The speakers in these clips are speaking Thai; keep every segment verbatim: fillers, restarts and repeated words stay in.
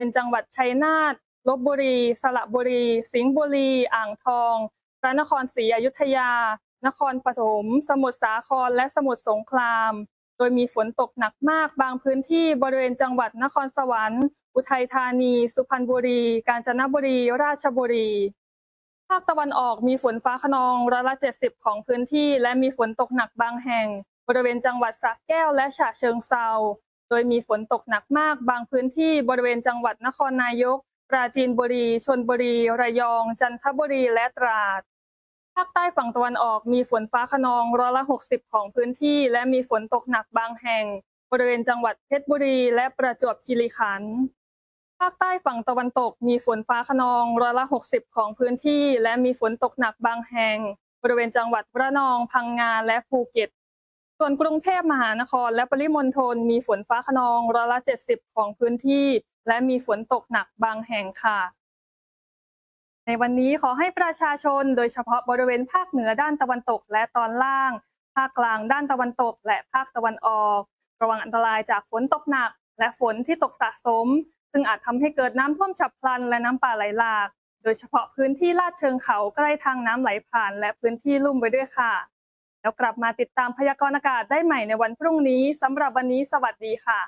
เป็นจังหวัดชัยนาทลพบุรีสระบุรีสิงห์บุรีอ่างทองพระนครศรีอยุธยานครปฐมสมุทรสาครและสมุทรสงครามโดยมีฝนตกหนักมากบางพื้นที่บริเวณจังหวัดนครสวรรค์อุทัยธานีสุพรรณบุรีกาญจนบุรีราชบุรีภาคตะวันออกมีฝนฟ้าคะนองร้อยละเจ็ดสิบของพื้นที่และมีฝนตกหนักบางแห่งบริเวณจังหวัดสระแก้วและฉะเชิงเทราโดยมีฝนตกหนักมากบางพื้นที่บริเวณจังหวัดนครนายกปราจีนบุรีชลบุรีระยองจันทบุรีและตราดภาคใต้ฝั่งตะวันออกมีฝนฟ้าคะนองร้อยละหกสิบของพื้นที่และมีฝนตกหนักบางแห่งบริเวณจังหวัดเพชรบุรีและประจวบคีรีขันธ์ภาคใต้ฝั่งตะวันตกมีฝนฟ้าคะนองร้อยละหกสิบของพื้นที่และมีฝนตกหนักบางแห่งบริเวณจังหวัดระนองพังงาและภูเก็ตส่วนกรุงเทพมหานครและปริมณฑลมีฝนฟ้าคะนองร้อยละเจ็ดสิบของพื้นที่และมีฝนตกหนักบางแห่งค่ะในวันนี้ขอให้ประชาชนโดยเฉพาะบริเวณภาคเหนือด้านตะวันตกและตอนล่างภาคกลางด้านตะวันตกและภาคตะวันออกระวังอันตรายจากฝนตกหนักและฝนที่ตกสะสมซึ่งอาจทำให้เกิดน้ำท่วมฉับพลันและน้ำป่าไหลหลากโดยเฉพาะพื้นที่ลาดเชิงเขาใกล้ทางน้ำไหลผ่านและพื้นที่ลุ่มไว้ด้วยค่ะแล้วกลับมาติดตามพยากรณ์อากาศได้ใหม่ในวันพรุ่งนี้สำหรับวันนี้สวัสดีค่ะ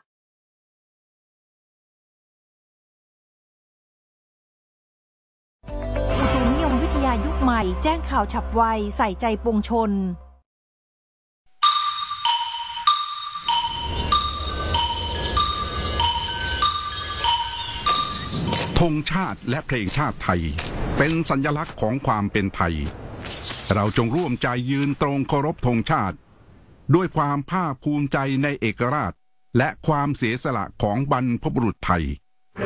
อุตุนิยมวิทยายุคใหม่แจ้งข่าวฉับไวใส่ใจปวงชนธงชาติและเพลงชาติไทยเป็นสัญลักษณ์ของความเป็นไทยเราจงร่วมใจยืนตรงเคารพธงชาติด้วยความภาคภูมิใจในเอกราชและความเสียสละของบรรพบุรุษไทย